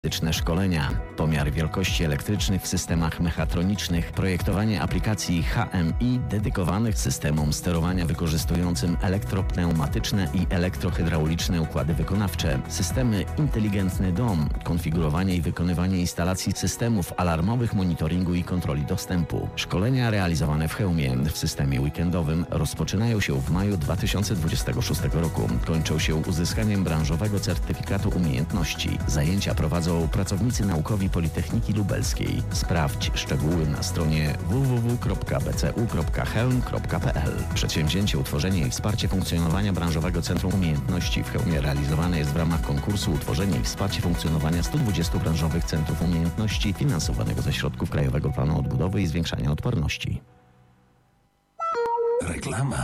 Szkolenia, pomiar wielkości elektrycznych w systemach mechatronicznych, projektowanie aplikacji HMI dedykowanych systemom sterowania wykorzystującym elektropneumatyczne i elektrohydrauliczne układy wykonawcze, systemy inteligentny dom, konfigurowanie i wykonywanie instalacji systemów alarmowych, monitoringu i kontroli dostępu. Szkolenia realizowane w Chełmie w systemie weekendowym rozpoczynają się w maju 2026 roku. Kończą się uzyskaniem branżowego certyfikatu umiejętności. Zajęcia prowadzą pracownicy naukowi Politechniki Lubelskiej. Sprawdź szczegóły na stronie www.bcu.chełm.pl. Przedsięwzięcie, utworzenie i wsparcie funkcjonowania branżowego Centrum Umiejętności w Chełmie realizowane jest w ramach konkursu Utworzenie i wsparcie funkcjonowania 120 branżowych centrów umiejętności finansowanego ze środków Krajowego Planu Odbudowy i Zwiększania Odporności. Reklama.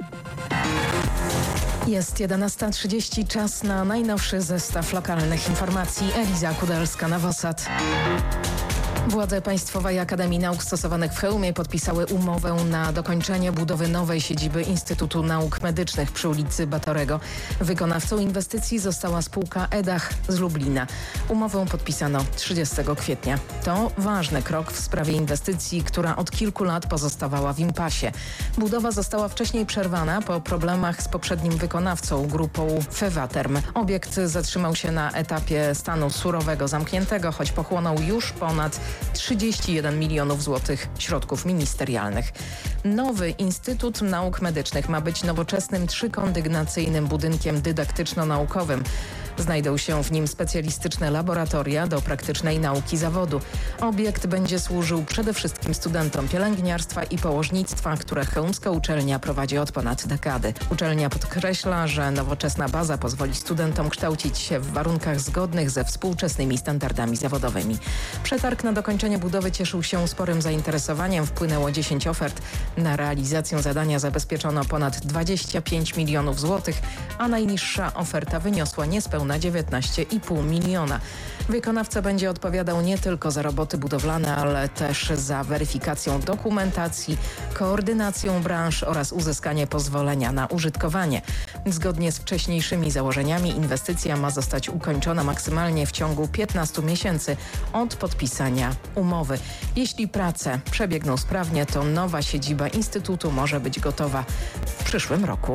Jest 11:30, czas na najnowszy zestaw lokalnych informacji. Eliza Kudelska-Nowosad. Władze Państwowej Akademii Nauk Stosowanych w Chełmie podpisały umowę na dokończenie budowy nowej siedziby Instytutu Nauk Medycznych przy ulicy Batorego. Wykonawcą inwestycji została spółka EDAH z Lublina. Umowę podpisano 30 kwietnia. To ważny krok w sprawie inwestycji, która od kilku lat pozostawała w impasie. Budowa została wcześniej przerwana po problemach z poprzednim wykonawcą, grupą Fewaterm. Obiekt zatrzymał się na etapie stanu surowego zamkniętego, choć pochłonął już ponad 31 milionów złotych środków ministerialnych. Nowy Instytut Nauk Medycznych ma być nowoczesnym, trzykondygnacyjnym budynkiem dydaktyczno-naukowym. Znajdą się w nim specjalistyczne laboratoria do praktycznej nauki zawodu. Obiekt będzie służył przede wszystkim studentom pielęgniarstwa i położnictwa, które chełmska uczelnia prowadzi od ponad dekady. Uczelnia podkreśla, że nowoczesna baza pozwoli studentom kształcić się w warunkach zgodnych ze współczesnymi standardami zawodowymi. Przetarg na dokończenie budowy cieszył się sporym zainteresowaniem. Wpłynęło 10 ofert. Na realizację zadania zabezpieczono ponad 25 milionów złotych, a najniższa oferta wyniosła niespełna 19,5 miliona. Wykonawca będzie odpowiadał nie tylko za roboty budowlane, ale też za weryfikacją dokumentacji, koordynacją branż oraz uzyskanie pozwolenia na użytkowanie. Zgodnie z wcześniejszymi założeniami inwestycja ma zostać ukończona maksymalnie w ciągu 15 miesięcy od podpisania umowy. Jeśli prace przebiegną sprawnie, to nowa siedziba Instytutu może być gotowa w przyszłym roku.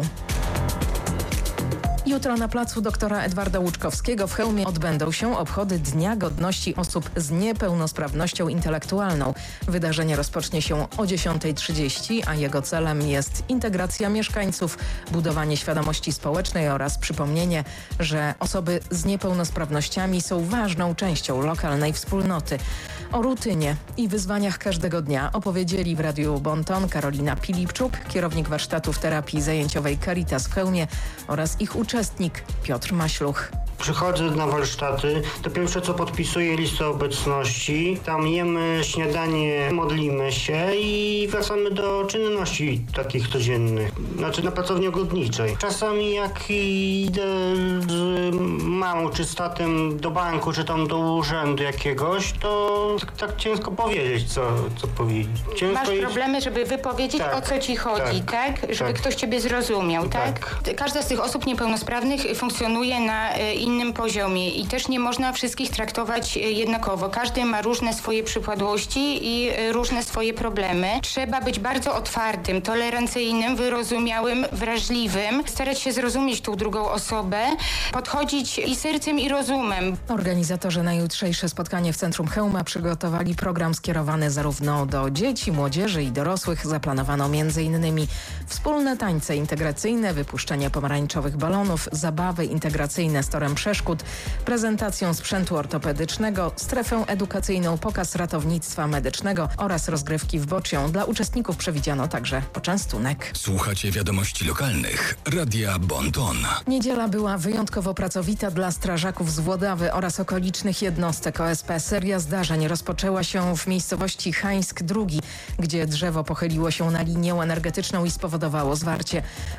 Jutro na placu doktora Edwarda Łuczkowskiego w Chełmie odbędą się obchody Dnia Godności Osób z Niepełnosprawnością Intelektualną. Wydarzenie rozpocznie się o 10:30, a jego celem jest integracja mieszkańców, budowanie świadomości społecznej oraz przypomnienie, że osoby z niepełnosprawnościami są ważną częścią lokalnej wspólnoty. O rutynie i wyzwaniach każdego dnia opowiedzieli w Radiu Bonton Karolina Pilipczuk, kierownik warsztatów terapii zajęciowej Caritas w Chełmie oraz ich uczestnik Piotr Maśluch. Przychodzę na warsztaty, to pierwsze co podpisuję listę obecności, tam jemy śniadanie, modlimy się i wracamy do czynności takich codziennych, znaczy na pracowni ogrodniczej. Czasami jak idę z mamą czy z tatem do banku, czy tam do urzędu jakiegoś, to tak ciężko powiedzieć, co powiedzieć. Masz problemy, żeby wypowiedzieć, o co ci chodzi, tak? Żeby ktoś ciebie zrozumiał, tak? Każda z tych osób niepełnosprawnych funkcjonuje na innym poziomie i też nie można wszystkich traktować jednakowo. Każdy ma różne swoje przypadłości i różne swoje problemy. Trzeba być bardzo otwartym, tolerancyjnym, wyrozumiałym, wrażliwym, starać się zrozumieć tą drugą osobę, podchodzić i sercem, i rozumem. Organizatorzy na jutrzejsze spotkanie w Centrum Chełma przygotowali program skierowany zarówno do dzieci, młodzieży i dorosłych. Zaplanowano m.in. wspólne tańce integracyjne, wypuszczenie pomarańczowych balonów, zabawy integracyjne z torem przeszkód, prezentację sprzętu ortopedycznego, strefę edukacyjną, pokaz ratownictwa medycznego oraz rozgrywki w boccią. Dla uczestników przewidziano także poczęstunek. Słuchacie wiadomości lokalnych. Radia Bonton. Niedziela była wyjątkowo pracowita dla strażaków z Włodawy oraz okolicznych jednostek OSP. Seria zdarzeń rozpoczęła się w miejscowości Hańsk II, gdzie drzewo pochyliło się na linię energetyczną i spowodowało zwarcie.